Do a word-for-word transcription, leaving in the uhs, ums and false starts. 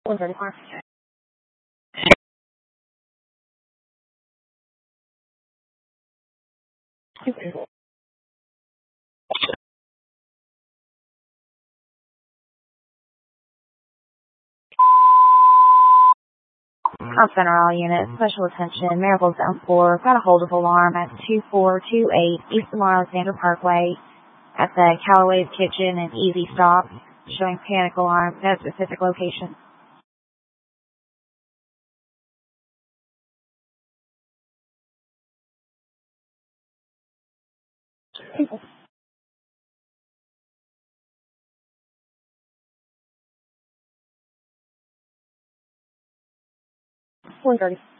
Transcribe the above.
one thirty-four. Comp Center all units, special attention, Maribel Zone four, got a hold of alarm at two four two eight East Lamar Alexander Parkway at the Callaway's Kitchen and Easy Stop, showing panic alarm, no specific location. one thirty.